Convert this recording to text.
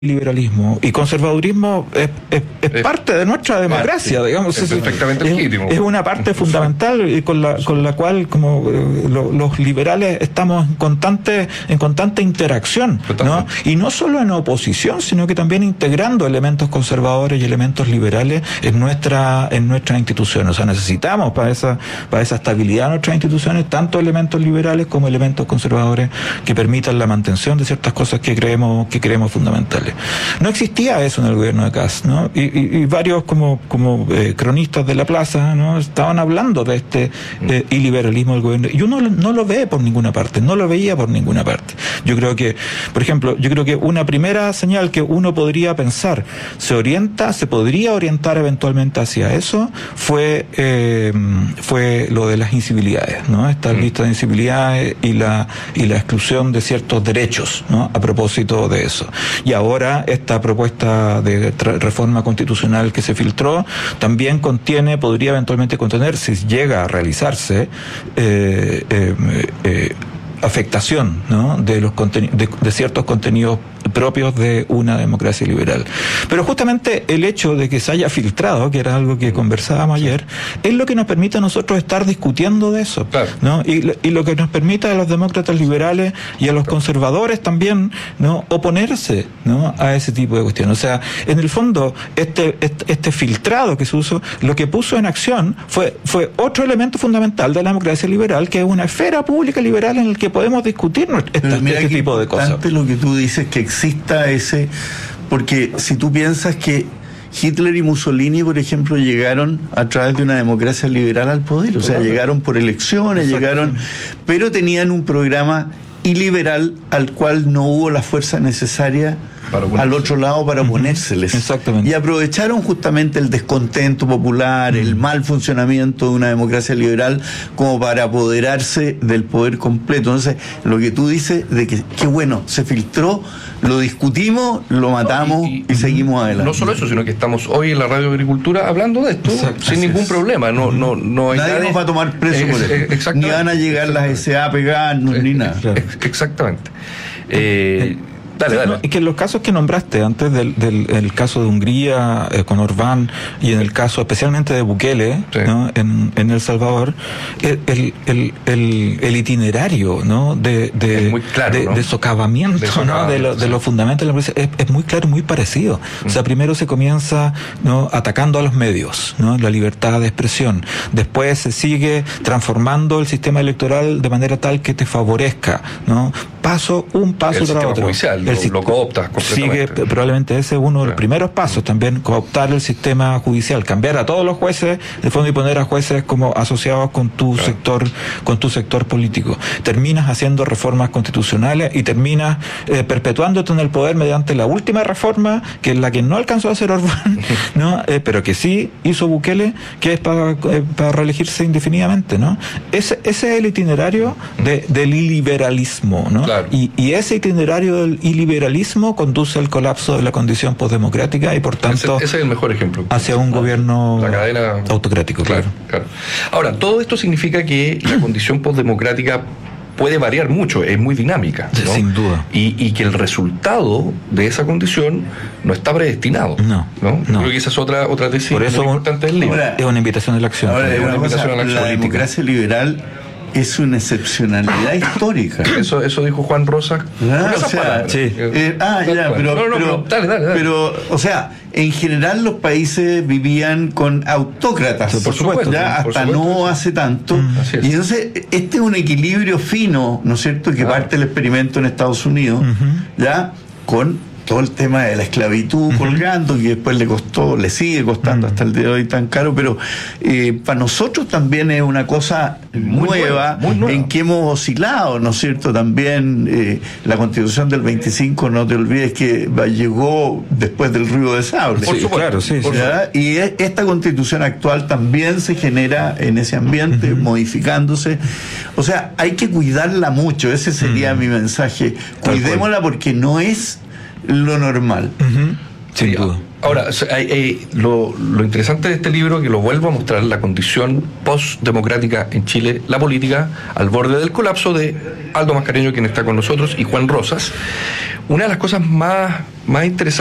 liberalismo y conservadurismo es parte de nuestra democracia, digamos. Es perfectamente legítimo. Es una parte fundamental y con la cual como los liberales estamos en constante interacción, ¿no? Y no solo en oposición, sino que también integrando elementos conservadores y elementos liberales en nuestras instituciones. O sea, necesitamos para esa estabilidad de nuestras instituciones tanto elementos liberales como elementos conservadores que permitan la mantención de ciertas cosas que creemos fundamentales. No existía eso en el gobierno de Kast, ¿no? Y varios como cronistas de la plaza, ¿no? Estaban hablando de este iliberalismo del gobierno, y uno no lo ve por ninguna parte, no lo veía por ninguna parte. Yo creo que, por ejemplo, una primera señal que uno podría pensar se podría orientar eventualmente hacia eso, fue lo de las incivilidades, ¿no? Esta lista de incivilidades y la exclusión de ciertos derechos, ¿no? A propósito de eso. Y ahora esta propuesta de reforma constitucional que se filtró también podría eventualmente contener, si llega a realizarse, afectación, ¿no? de ciertos contenidos propios de una democracia liberal. Pero justamente el hecho de que se haya filtrado, que era algo que conversábamos ayer, es lo que nos permite a nosotros estar discutiendo de eso, claro, ¿no? Y lo que nos permite a los demócratas liberales y a los conservadores también, ¿no? Oponerse, ¿no? A ese tipo de cuestiones. O sea, en el fondo, este filtrado que se usó, lo que puso en acción fue otro elemento fundamental de la democracia liberal, que es una esfera pública liberal en el que podemos discutir este tipo de cosas. Lo que tú dices, que exista ese, porque si tú piensas que Hitler y Mussolini, por ejemplo, llegaron a través de una democracia liberal al poder, o sea, llegaron por elecciones, pero tenían un programa iliberal al cual no hubo la fuerza necesaria al otro lado para oponérseles. Exactamente. Y aprovecharon justamente el descontento popular, el mal funcionamiento de una democracia liberal como para apoderarse del poder completo. Entonces, lo que tú dices de que qué bueno, se filtró, lo discutimos, lo matamos y seguimos adelante. No solo eso, sino que estamos hoy en la Radio Agricultura hablando de esto sin ningún problema. No hay nadie nos va a tomar preso por eso. Ni van a llegar las SA a pegarnos, ni nada. Exactamente. Dale. Es que en los casos que nombraste antes del caso de Hungría con Orbán y en el caso especialmente de Bukele, sí, ¿no? en El Salvador, el itinerario, ¿no? de muy claro, ¿no? de socavamiento, ¿no? de los fundamentos de la democracia es muy claro y muy parecido. O sea, primero se comienza, ¿no? atacando a los medios, ¿no? la libertad de expresión. Después se sigue transformando el sistema electoral de manera tal que te favorezca, ¿no? Un paso tras otro. Judicial, lo cooptas completamente. Sigue, probablemente ese es uno de los primeros pasos, también cooptar el sistema judicial, cambiar a todos los jueces de fondo y poner a jueces como asociados con tu sector político. Terminas haciendo reformas constitucionales y terminas perpetuándote en el poder mediante la última reforma, que es la que no alcanzó a hacer Orbán, ¿no? Pero que sí hizo Bukele, que es para reelegirse indefinidamente, ¿no? Ese es el itinerario del iliberalismo, ¿no? Claro. Y ese itinerario del iliberalismo conduce al colapso de la condición postdemocrática y por tanto ese es el mejor ejemplo hacia un gobierno autocrático. Claro. Ahora, todo esto significa que la condición postdemocrática puede variar mucho, es muy dinámica, ¿no? Sin duda. Y que el resultado de esa condición no está predestinado. No. Creo que esa es otra tesis por eso muy importante del libro. Es una invitación a la acción. Ahora, la democracia liberal es una excepcionalidad histórica. Eso dijo Juan Rosas. Pero, o sea, en general los países vivían con autócratas. Por supuesto. Hasta no hace tanto. Y entonces, este es un equilibrio fino, ¿no es cierto?, que parte del experimento en Estados Unidos, ya, con todo el tema de la esclavitud colgando, que después le sigue costando hasta el día de hoy tan caro, pero para nosotros también es una cosa muy nueva, en que hemos oscilado, ¿no es cierto? También la Constitución del 25, no te olvides que llegó después del ruido de sable. Por supuesto, claro, sí. Y esta Constitución actual también se genera en ese ambiente, modificándose. O sea, hay que cuidarla mucho, ese sería mi mensaje. Cuidémosla porque no es lo normal. Sin duda. Ahora, lo interesante de este libro, que lo vuelvo a mostrar, la condición postdemocrática en Chile, la política al borde del colapso, de Aldo Mascareño, quien está con nosotros, y Juan Rosas. una de las cosas más interesantes